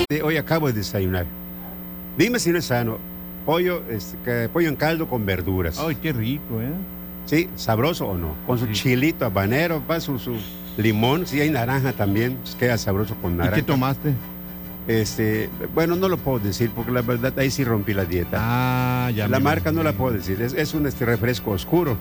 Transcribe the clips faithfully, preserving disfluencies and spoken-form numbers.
Hoy acabo de desayunar. Dime si no es sano. Pollo, este, pollo en caldo con verduras. Ay, qué rico, ¿eh? Sí, sabroso o no. Con su Sí. chilito habanero, va su, su limón. Sí, hay naranja también. Pues queda sabroso con ¿Y naranja. qué tomaste? Este, bueno, no lo puedo decir porque la verdad ahí sí rompí la dieta. Ah, ya. La me marca no la imaginé. puedo decir. Es, es un este refresco oscuro.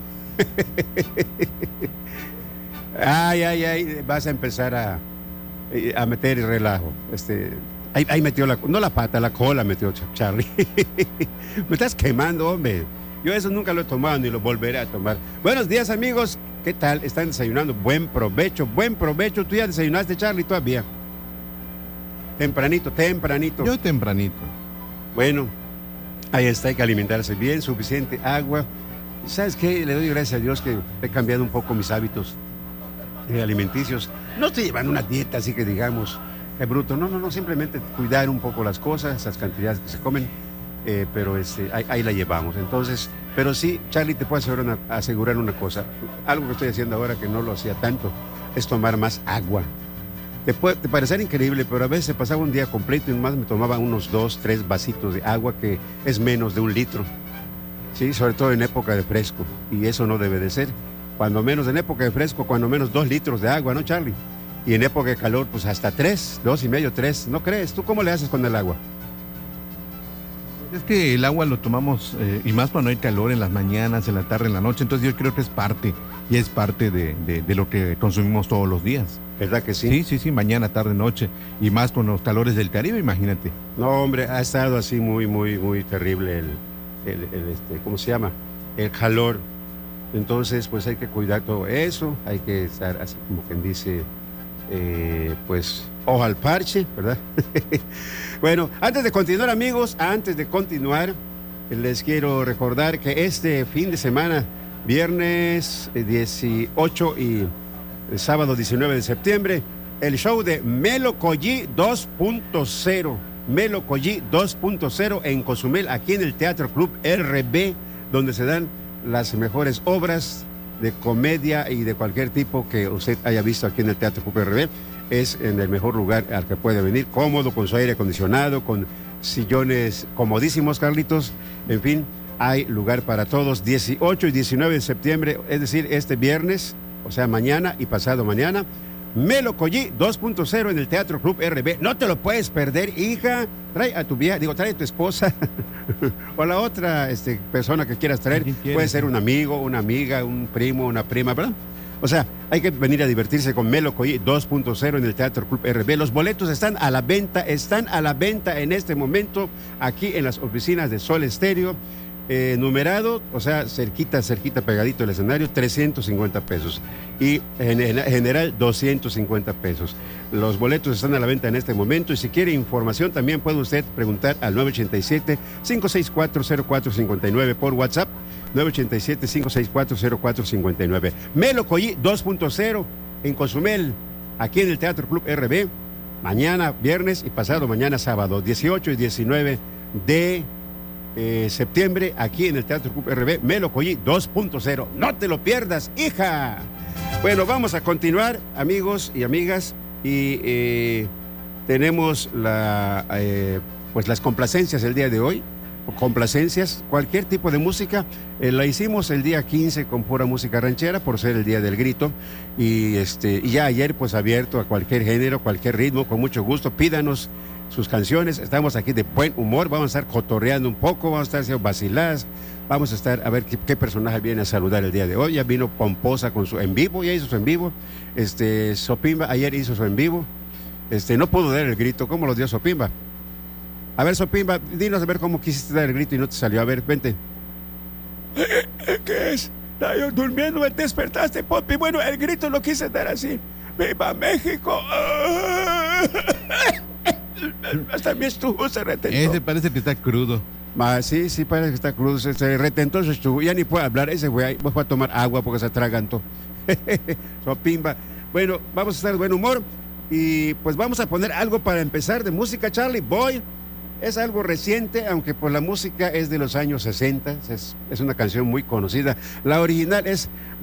Ay, ay, ay. Vas a empezar a, a meter el relajo. Este. Ahí, ahí metió la, no la pata, la cola metió Charlie. Me estás quemando, hombre. Yo eso nunca lo he tomado ni lo volveré a tomar. Buenos días, amigos. ¿Qué tal? ¿Están desayunando? Buen provecho, buen provecho. ¿Tú ya desayunaste, Charlie, todavía? Tempranito, tempranito. Yo tempranito. Bueno, ahí está, hay que alimentarse bien, suficiente agua. ¿Sabes qué? Le doy gracias a Dios que he cambiado un poco mis hábitos eh, alimenticios. No estoy llevando una dieta así que digamos... Es bruto, no, no, no, simplemente cuidar un poco las cosas, las cantidades que se comen, eh, pero este, ahí, ahí la llevamos. Entonces, pero sí, Charlie, te puedo asegurar una, asegurar una cosa, algo que estoy haciendo ahora que no lo hacía tanto, es tomar más agua. Te puede te parecer increíble, pero a veces pasaba un día completo y más me tomaba unos dos, tres vasitos de agua, que es menos de un litro, ¿sí? Sobre todo en época de fresco, y eso no debe de ser. Cuando menos en época de fresco, cuando menos dos litros de agua, ¿no, Charlie? Y en época de calor, pues hasta tres, dos y medio, tres. ¿No crees? ¿Tú cómo le haces con el agua? Es que el agua lo tomamos, eh, y más cuando hay calor en las mañanas, en la tarde, en la noche. Entonces yo creo que es parte, y es parte de, de, de lo que consumimos todos los días. ¿Verdad que sí? Sí, sí, sí, mañana, tarde, noche. Y más con los calores del Caribe, imagínate. No, hombre, ha estado así muy, muy, muy terrible el, el, el, este, ¿cómo se llama? El calor. Entonces, pues hay que cuidar todo eso. Hay que estar así como quien dice... Eh, pues ojo al parche, ¿verdad? Bueno, antes de continuar, amigos, antes de continuar, les quiero recordar que este fin de semana, viernes dieciocho y el sábado diecinueve de septiembre, el show de Melo Collí dos punto cero, Melo Collí dos punto cero en Cozumel, aquí en el Teatro Club R B, donde se dan las mejores obras de comedia y de cualquier tipo que usted haya visto aquí en el Teatro Club R B. Es en el mejor lugar al que puede venir, cómodo, con su aire acondicionado, con sillones comodísimos, Carlitos. En fin, hay lugar para todos. dieciocho y diecinueve de septiembre, es decir, este viernes, o sea, mañana y pasado mañana, Melo Collí dos punto cero en el Teatro Club R B. No te lo puedes perder, hija. Trae a tu vieja, digo, trae a tu esposa o la otra este, persona que quieras traer. Puede ser un amigo, una amiga, un primo, una prima, ¿verdad? O sea, hay que venir a divertirse con Melo Collí dos punto cero en el Teatro Club R B. Los boletos están a la venta, están a la venta en este momento aquí en las oficinas de Sol Estéreo. Eh, numerado, o sea, cerquita, cerquita, pegadito el escenario, trescientos cincuenta pesos. Y en, en general, doscientos cincuenta pesos. Los boletos están a la venta en este momento y si quiere información también puede usted preguntar al nueve ocho siete, cinco seis cuatro, cero cuatro cinco nueve por WhatsApp, nueve ocho siete, cinco seis cuatro, cero cuatro cinco nueve. Melo Collí dos punto cero en Cozumel, aquí en el Teatro Club R B, mañana viernes y pasado mañana sábado, dieciocho y diecinueve de Eh, septiembre, aquí en el Teatro Club R B, Melo Collí dos punto cero. No te lo pierdas, hija. Bueno, vamos a continuar, amigos y amigas, y eh, tenemos la, eh, pues las complacencias el día de hoy. Complacencias, cualquier tipo de música. Eh, la hicimos el día quince con pura música ranchera por ser el día del grito, y este y ya ayer pues abierto a cualquier género, cualquier ritmo, con mucho gusto. Pídanos sus canciones, estamos aquí de buen humor, vamos a estar cotorreando un poco, vamos a estar haciendo vaciladas, vamos a estar a ver qué, qué personaje viene a saludar el día de hoy. Ya vino Pomposa con su en vivo, ya hizo su en vivo. Este Sopimba ayer hizo su en vivo. Este no pudo dar el grito, ¿cómo lo dio Sopimba? A ver, Sopimba, dinos a ver cómo quisiste dar el grito y no te salió. A ver, vente. ¿Qué es? Estaba yo durmiendo, me despertaste, Popi. Bueno, el grito lo quise dar así. ¡Viva México! Hasta mi estuvo se retentó. Ese parece que está crudo. Ah, sí, sí, parece que está crudo. Se, se retentó su estuvo. Ya ni puede hablar ese güey. Vos va a tomar agua porque se atragantó. Sopimba. Bueno, vamos a estar de buen humor. Y pues vamos a poner algo para empezar de música, Charlie Boy. Es algo reciente, aunque pues la música es de los años sesenta. Es, es una canción muy conocida. La original es